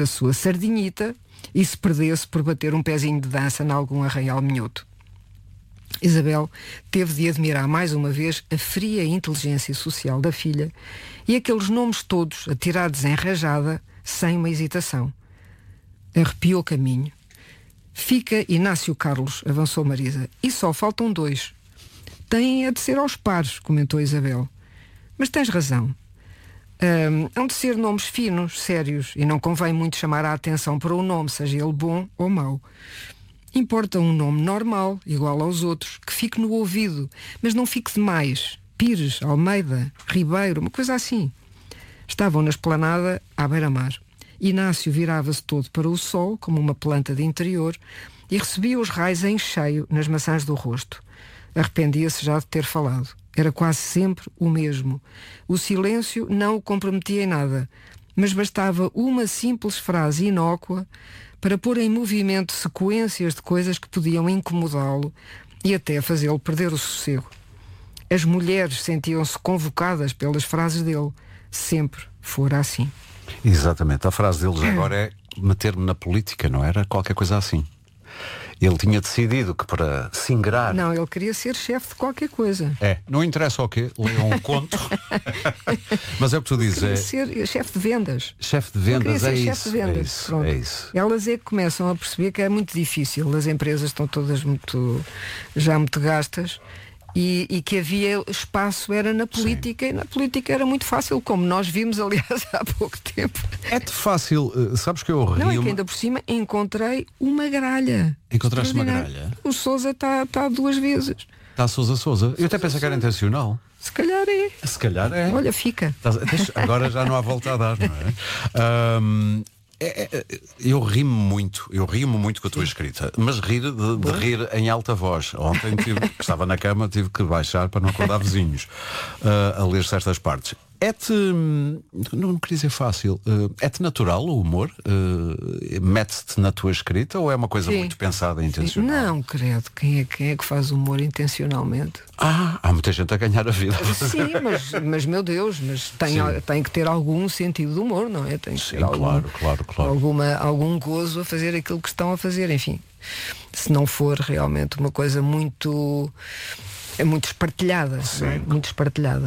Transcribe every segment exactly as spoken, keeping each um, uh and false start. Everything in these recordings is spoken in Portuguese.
da sua sardinhita e se perdesse por bater um pezinho de dança em algum arraial minhoto. Isabel teve de admirar mais uma vez a fria inteligência social da filha e aqueles nomes todos atirados em rajada, sem uma hesitação. Arrepiou o caminho. Fica Inácio Carlos, avançou Marisa, e só faltam dois. Têm a de ser aos pares, comentou Isabel. Mas tens razão. Um, hão de ser nomes finos, sérios, e não convém muito chamar a atenção para o nome, seja ele bom ou mau. Importa um nome normal, igual aos outros, que fique no ouvido, mas não fique demais. Pires, Almeida, Ribeiro, uma coisa assim. Estavam na esplanada à beira-mar. Inácio virava-se todo para o sol, como uma planta de interior, e recebia os raios em cheio nas maçãs do rosto. Arrependia-se já de ter falado. Era quase sempre o mesmo. O silêncio não o comprometia em nada, mas bastava uma simples frase inócua para pôr em movimento sequências de coisas que podiam incomodá-lo e até fazê-lo perder o sossego. As mulheres sentiam-se convocadas pelas frases dele. Sempre fora assim. Exatamente. A frase deles agora é meter-me na política, não era? Qualquer coisa assim. Ele tinha decidido que para se ingrar... Não, ele queria ser chefe de qualquer coisa. É, não interessa o quê, leiam um conto. Mas é o que tu dizes. Queria é... ser chefe de vendas. Chefe de vendas, é, ser isso, chefe de vendas. é isso. Pronto. É isso. Elas é que começam a perceber que é muito difícil. As empresas estão todas muito, já muito gastas. E, e que havia espaço era na política. Sim. E na política era muito fácil, como nós vimos, aliás, há pouco tempo. É-te fácil, uh, sabes que eu rio... Não, é que ainda por cima encontrei uma gralha. Encontraste uma gralha? O Sousa está tá duas vezes. Está Sousa Sousa. Eu até pensei que era intencional. Se calhar é. Se calhar é. Olha, fica. Agora já não há volta a dar, não é? Um, é, é eu rio-me muito, eu rio-me muito com a tua escrita, mas rir de, de rir em alta voz. Ontem tive, estava na cama, tive que baixar para não acordar vizinhos uh, a ler certas partes. É-te, não queria dizer fácil, uh, é-te natural o humor? Uh, mete-te na tua escrita ou é uma coisa Sim. muito pensada e intencional? Não, credo, quem é, quem é que faz humor intencionalmente? Ah, há muita gente a ganhar a vida. Sim, mas, mas meu Deus, mas tem, tem que ter algum sentido de humor, não é? Tem que Sim, ter algum, claro, claro, claro. Alguma, algum gozo a fazer aquilo que estão a fazer, enfim. Se não for realmente uma coisa muito, é muito espartilhada, não é? Muito espartilhada.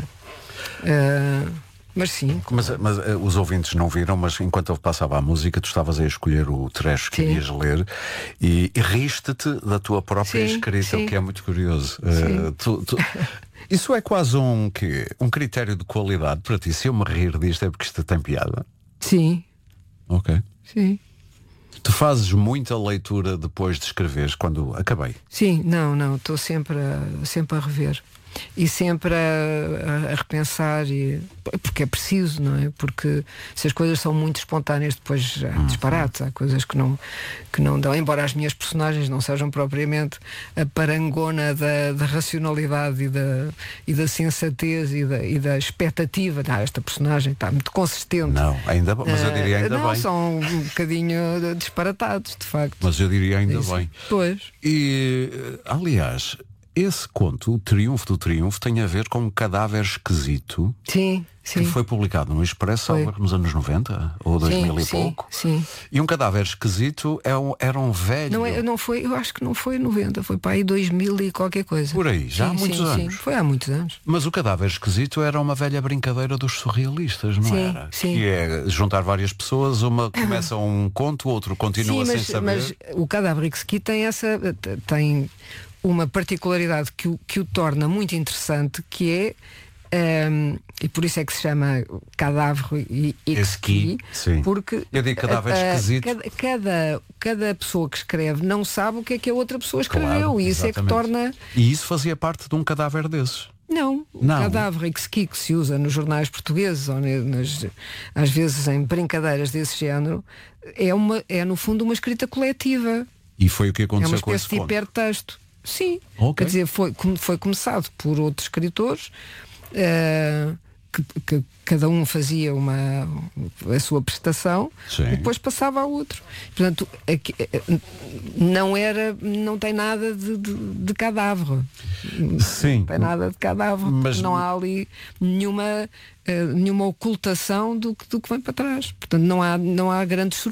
Uh, mas sim. Mas, mas uh, os ouvintes não viram, mas enquanto eu passava a música, tu estavas a escolher o trecho que irias ler e, e riste-te da tua própria sim, escrita, sim. o que é muito curioso. Uh, tu, tu, isso é quase um, que, um critério de qualidade para ti. Se eu me rir disto é porque isto tem piada? Sim. Ok. Sim. Tu fazes muita leitura depois de escreveres, quando acabei? Sim, não, não, estou sempre a, sempre a rever. E sempre a, a, a repensar e, porque é preciso, não é? Porque se as coisas são muito espontâneas depois há hum, disparates, há coisas que não, que não dão, embora as minhas personagens não sejam propriamente a parangona da, da racionalidade e da, e da sensatez e da, e da expectativa. Não, esta personagem está muito consistente. Não, ainda mas eu diria ainda uh, não, bem. São um bocadinho disparatados, de facto. Mas eu diria ainda Isso. bem. Pois. E, aliás, esse conto, o Triunfo do Triunfo, tem a ver com um cadáver esquisito. Sim, sim. Que foi publicado no Expresso nos anos noventa ou dois mil sim, e sim, pouco. Sim. E um cadáver esquisito é um, era um velho. Não, é, não foi, eu acho que não foi noventa, foi para aí dois mil e qualquer coisa. Por aí, já sim, há muitos sim, anos. Sim. Foi há muitos anos. Mas o cadáver esquisito era uma velha brincadeira dos surrealistas, não sim, era? Sim. Que é juntar várias pessoas, uma começa um conto, o outro continua sim, sem mas, saber. Mas o cadáver esquisito tem essa. tem uma particularidade que o, que o torna muito interessante, que é, um, e por isso é que se chama cadáver e exquis, porque eu digo cadáver uh, esquisito. Cada, cada, cada pessoa que escreve não sabe o que é que a outra pessoa escreveu, claro, e isso exatamente. é que torna... E isso fazia parte de um cadáver desses? Não, o não. cadáver exquis que se usa nos jornais portugueses, ou nas, às vezes em brincadeiras desse género, é, uma, é no fundo uma escrita coletiva. E foi o que aconteceu com esse É uma espécie de hipertexto. Sim, okay. Quer dizer, foi, foi começado por outros escritores, uh, que, que cada um fazia uma, a sua prestação. Sim. E depois passava a outro. Portanto, aqui, não era, não tem nada de, de, de cadáver. Sim. Não tem nada de cadáver, mas não há ali nenhuma, uh, nenhuma ocultação do, do que vem para trás. Portanto, não há, não há grandes surpresas.